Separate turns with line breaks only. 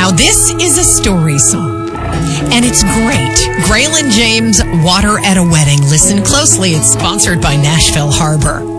Now, this is a story song, and it's great. Graylin James, Water at a Wedding. Listen closely. It's sponsored by Nashville Harbor.